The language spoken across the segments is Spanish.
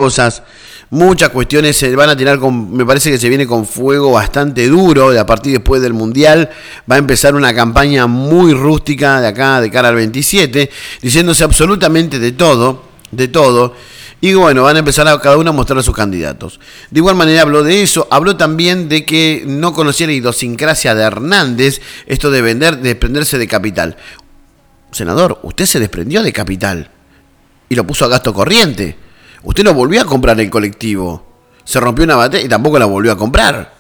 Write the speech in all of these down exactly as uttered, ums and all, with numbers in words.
cosas, muchas cuestiones se van a tirar con, me parece que se viene con fuego bastante duro, de a partir después del Mundial, va a empezar una campaña muy rústica de acá, de cara al veintisiete, diciéndose absolutamente de todo, de todo, y bueno, van a empezar a cada uno a mostrar a sus candidatos. De igual manera habló de eso, habló también de que no conocía la idiosincrasia de Hernández, esto de vender, de desprenderse de capital. Senador, usted se desprendió de capital y lo puso a gasto corriente. Usted no volvió a comprar el colectivo. Se rompió una batería y tampoco la volvió a comprar.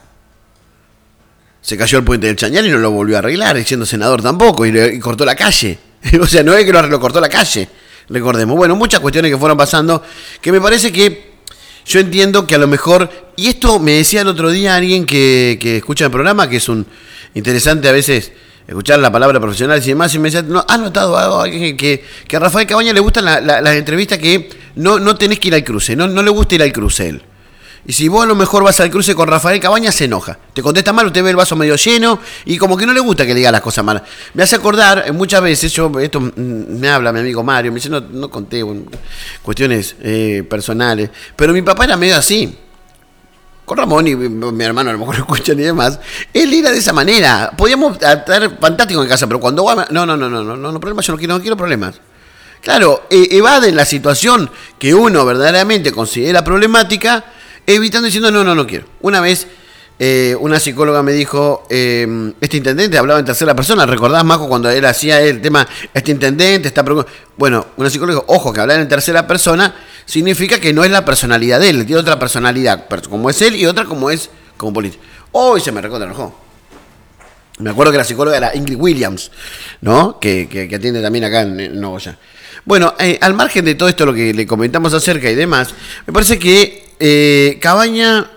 Se cayó el puente del Chañar y no lo volvió a arreglar, siendo senador tampoco, y, le, y cortó la calle. O sea, no es que lo, lo cortó la calle, recordemos. Bueno, muchas cuestiones que fueron pasando, que me parece que yo entiendo que a lo mejor, y esto me decía el otro día alguien que, que escucha el programa, que es un interesante a veces escuchar la palabra profesional y demás, y me decía, no, ¿has notado algo? Que, que, que a Rafael Cabañas le gustan la, la, las entrevistas que no, no tenés que ir al cruce, no, no le gusta ir al cruce él. Y si vos a lo mejor vas al cruce con Rafael Cabañas, se enoja. Te contesta mal, usted ve el vaso medio lleno y como que no le gusta que le diga las cosas malas. Me hace acordar, muchas veces, yo esto me habla mi amigo Mario, me dice, no, no conté bueno, cuestiones eh, personales, pero mi papá era medio así. Con Ramón y mi hermano a lo mejor lo escuchan y demás, él era de esa manera. Podíamos estar fantásticos en casa, pero cuando va, no, no, no, no, no, no, no problemas, yo no quiero, no quiero problemas. Claro, eh, evaden la situación que uno verdaderamente considera problemática, evitando diciendo, no, no, no quiero. Una vez, eh, una psicóloga me dijo, eh, este intendente hablaba en tercera persona, ¿recordás, Majo, cuando él hacía el tema, este intendente está preocupado? Bueno, una psicóloga dijo, ojo, que hablar en tercera persona significa que no es la personalidad de él, tiene otra personalidad, como es él y otra como es como político. Hoy se me recontra enojó. Me acuerdo que la psicóloga era Ingrid Williams, ¿no? Que, que, que atiende también acá en, en Nogoyá. Bueno, eh, al margen de todo esto, lo que le comentamos acerca y demás, me parece que eh, Cabaña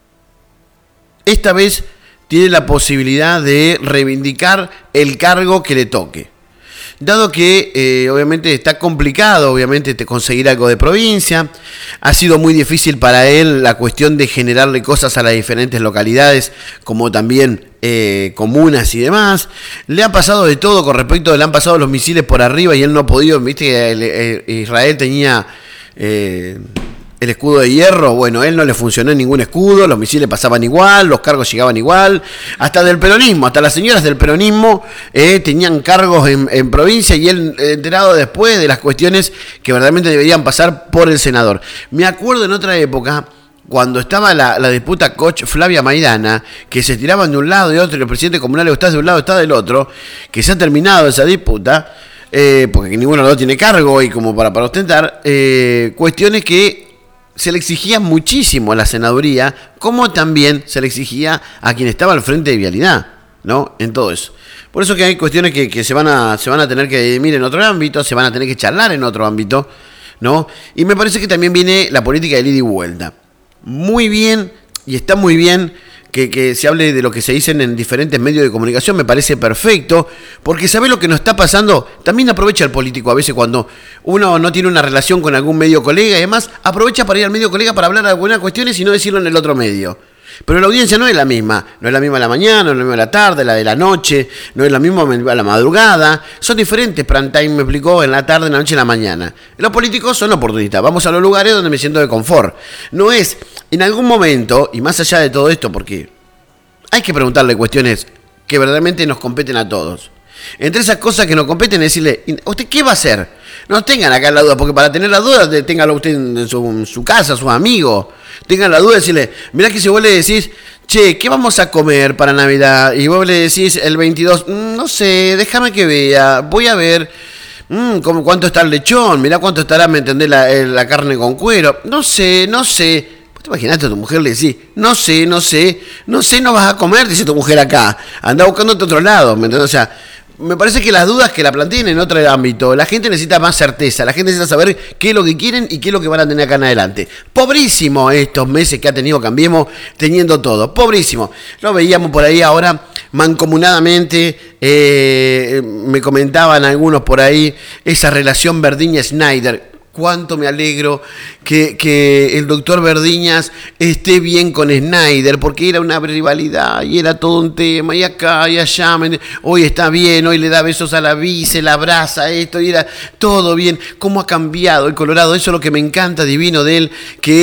esta vez tiene la posibilidad de reivindicar el cargo que le toque. Dado que eh, obviamente está complicado, obviamente, conseguir algo de provincia, ha sido muy difícil para él la cuestión de generarle cosas a las diferentes localidades, como también eh, comunas y demás. Le ha pasado de todo con respecto, le han pasado los misiles por arriba y él no ha podido, viste que el, el, Israel tenía eh, el escudo de hierro, bueno, él no le funcionó ningún escudo, los misiles pasaban igual, los cargos llegaban igual, hasta del peronismo, hasta las señoras del peronismo eh, tenían cargos en, en provincia y él enterado después de las cuestiones que verdaderamente deberían pasar por el senador. Me acuerdo en otra época, cuando estaba la, la disputa Koch-Flavia Maidana, que se tiraban de un lado y de otro, y el presidente comunal está de un lado, está del otro, que se ha terminado esa disputa, eh, porque ninguno de los dos tiene cargo y como para, para ostentar, eh, cuestiones que se le exigía muchísimo a la senaduría, como también se le exigía a quien estaba al frente de Vialidad, ¿no? En todo eso. Por eso que hay cuestiones que, que se van a se van a tener que dirimir en otro ámbito, se van a tener que charlar en otro ámbito, ¿no? Y me parece que también viene la política de ida y vuelta. Muy bien, y está muy bien que, que se hable de lo que se dicen en diferentes medios de comunicación, me parece perfecto, porque ¿sabe lo que nos está pasando? También aprovecha el político a veces cuando uno no tiene una relación con algún medio colega y demás, aprovecha para ir al medio colega para hablar de algunas cuestiones y no decirlo en el otro medio. Pero la audiencia no es la misma, no es la misma la mañana, no es la misma la tarde, la de la noche, no es la misma a la madrugada, son diferentes, prime time me explicó, en la tarde, en la noche, en la mañana. Los políticos son oportunistas, vamos a los lugares donde me siento de confort. No es, en algún momento, y más allá de todo esto, porque hay que preguntarle cuestiones que verdaderamente nos competen a todos. Entre esas cosas que nos competen es decirle, ¿usted qué va a hacer? No tengan acá la duda, porque para tener la duda, téngalo usted en su, en su casa, sus amigos. Tengan la duda de decirle, mirá que si vos le decís, che, ¿qué vamos a comer para Navidad? Y vos le decís el veintidós, mmm, no sé, déjame que vea, voy a ver mmm, cuánto está el lechón, mirá cuánto estará, ¿me entendés? La, la carne con cuero. No sé, no sé. ¿Te imaginaste a tu mujer le decís, no sé, no sé, no sé, no vas a comer, dice tu mujer acá, anda buscándote otro lado, ¿me entendés? O sea, me parece que las dudas que la planteen en otro ámbito, la gente necesita más certeza, la gente necesita saber qué es lo que quieren y qué es lo que van a tener acá en adelante. Pobrísimo estos meses que ha tenido Cambiemos teniendo todo, pobrísimo. Lo veíamos por ahí ahora mancomunadamente, eh, me comentaban algunos por ahí, esa relación Verdiñas-Schneider. Cuánto me alegro que, que el doctor Verdiñas esté bien con Schneider, porque era una rivalidad y era todo un tema, y acá y allá, hoy está bien, hoy le da besos a la vice, la abraza, esto, y era todo bien. Cómo ha cambiado el Colorado, eso es lo que me encanta divino de él, que